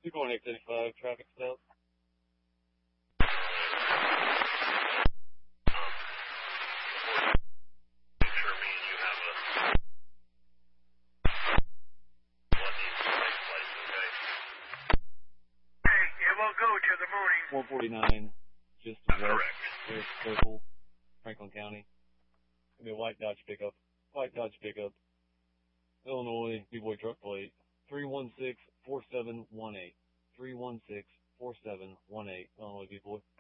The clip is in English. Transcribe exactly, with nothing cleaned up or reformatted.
Two going eight thirty-five, traffic stop. one forty-nine, just west, west circle, Franklin County. It'll be a white Dodge pickup. White Dodge pickup. Illinois, B-Boy truck plate, three one six, four seven one eight. three one six, four seven one eight, Illinois B-Boy.